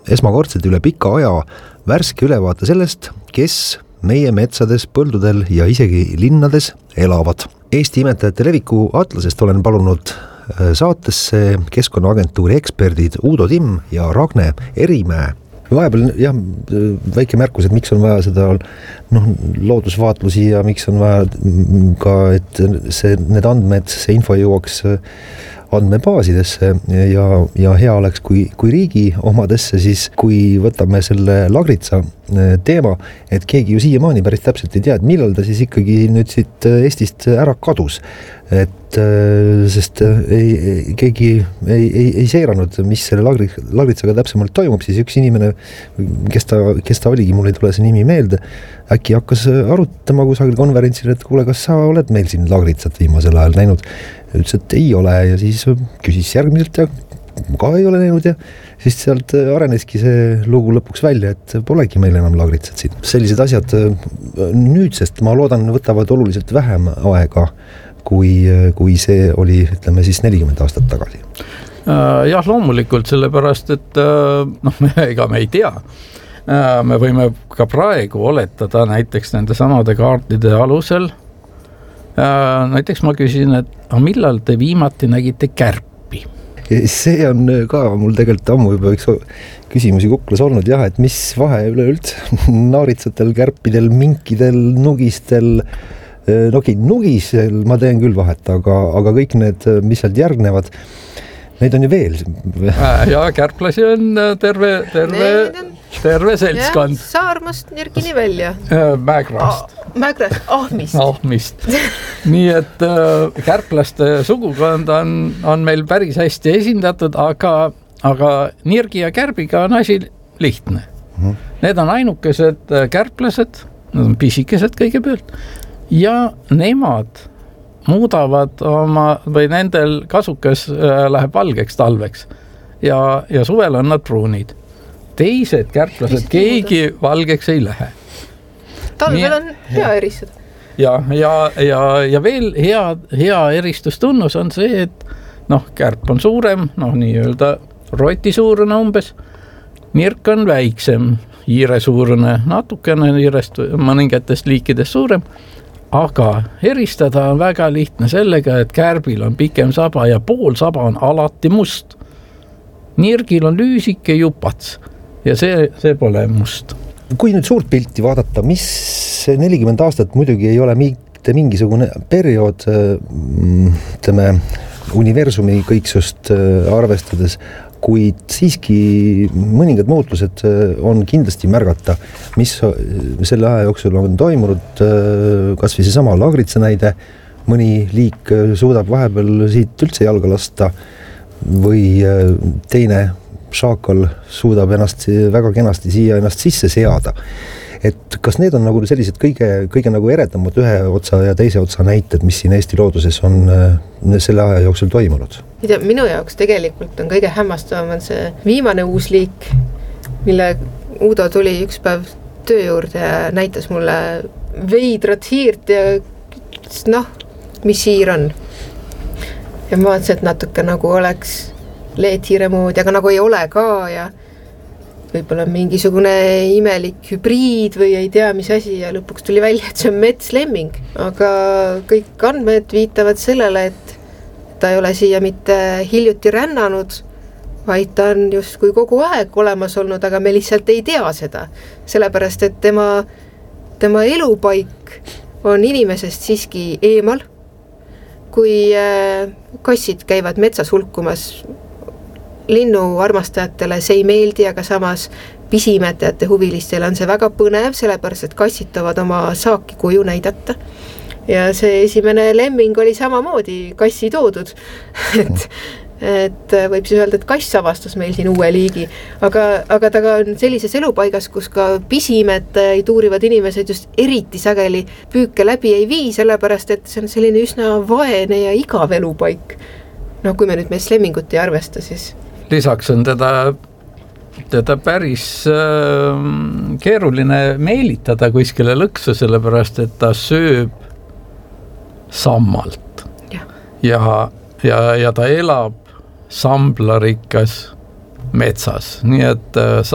esmakordselt üle pika aja värske ülevaate sellest, kes meie metsades, põldudel ja isegi linnades elavad. Eesti imetajate leviku atlasest olen palunud saatesse Keskkonnaagentuuri eksperdid Uudo Timm ja Ragne Erimäe. Vahepeal jah, väike märkus, et miks on vaja seda loodusvaatlusi ja miks on vaja ka, et need andmed, see info jõuaks andmebaasidesse ja hea oleks, kui riigi omadesse, siis kui võtame selle Lagritsa teema, et keegi ju siiamaani päris täpselt ei tea, et millal ta siis ikkagi nüüd siit Eestist ära kadus. Sest keegi ei seiranud, mis selle Lagritsaga täpsemalt toimub, siis üks inimene, kes ta oligi, mul ei tule see nimi meelde, äkki hakkas arutama kusagil konverentsil, et kuule, kas sa oled meil siin Lagritsat viimasel ajal näinud? Ütles, et ei ole ja siis küsis järgmiselt ja ka ei ole näinud ja siis sealt areneski see lugu lõpuks välja, et polegi meil enam Lagritsat siin. Sellised asjad nüüdsest, ma loodan, võtavad oluliselt vähem aega, kui see oli, ütleme siis 40 aastat tagasi. Jah, loomulikult, sellepärast, et ega me ei tea. Me võime ka praegu oletada näiteks nende samade kaartide alusel. Näiteks ma küsin, et millal te viimati nägite kärpi? See on ka mul tegelikult ammu juba üks küsimusi kuklas olnud, jah, et mis vahe üleüldse naaritsatel, kärpidel, minkidel, nugistel, nugisel ma teen küll vahet, aga kõik need, mis sealt järgnevad, neid on ju veel. Ja kärplasi on terve seltskond. Saarmast Nirgini välja. Mäekrast, Ahmist. Nii et kärplaste sugukond on meil päris hästi esindatud, aga Nirgi ja kärbiga on asi lihtne. Need on ainukesed kärplased, need on pisikesed kõigepealt ja nemad muudavad või nendel kasukas läheb valgeks talveks ja suvel on nad pruunid. Teised kärplased keegi valgeks ei lähe. Talvel on hea eristada. Ja veel hea eristustunnus on see, et kärp on suurem, nii-öelda roti suurune umbes, nirk on väiksem, hiire suurune, natukene hiirest mõningatest liikidest suurem, aga eristada on väga lihtne sellega, et kärbil on pikem saba ja pool saba on alati must. Nirgil on lüüsike jupats ja see pole must. Kui nüüd suurt pilti vaadata, mis 40 aastat muidugi ei ole mitte mingisugune periood, ütleme, universumi kõiksust arvestades, kuid siiski mõningad muutused on kindlasti märgata, mis selle aja jooksul on toimunud, kas või see sama Lagritsa näide, mõni liik suudab vahepeal siit üldse jalga lasta või teine šaakal suudab ennast väga kenasti siia ennast sisse seada. Et kas need on nagu sellised kõige nagu eredamad ühe otsa ja teise otsa näited, mis siin Eesti looduses on selle aja jooksul toimunud? Minu jaoks tegelikult on kõige hämmastavam on see viimane uus liik, mille Uudo tuli üks päev töö juurde ja näitas mulle veidrat hiirt ja mis hiir on. Ja ma vaatasin, et natuke nagu oleks leethiire moodi, aga nagu ei ole ka ja võib-olla mingisugune imelik hübriid või ei tea mis asi ja lõpuks tuli välja, et see on metslemming. Aga kõik andmed viitavad sellele, et ta ei ole siia mitte hiljuti rännanud, vaid ta on justkui kogu aeg olemas olnud, aga me lihtsalt ei tea seda. Sellepärast, et tema elupaik on inimesest siiski eemal. Kui kassid käivad metsas hulkumas, linnu armastajatele see ei meeldi, aga samas pisimetajate huvilistele on see väga põnev, sellepärast, et kassid toovad oma saaki koju näidata. Ja see esimene lemming oli samamoodi kassi toodud. Et võib siis öelda, et kass avastas meil siin uue liigi, aga ta on sellises elupaigas, kus ka pisimetajaid uurivad inimesed just eriti sageli püüke läbi ei vii, sellepärast, et see on selline üsna vaene ja igav elupaik. Kui me nüüd meist lemmingut ei arvesta, siis lisaks on teda päris keeruline meelitada kuskile lõksu, sellepärast, et ta sööb sammalt. Ja ta elab samblarikas metsas. Nii et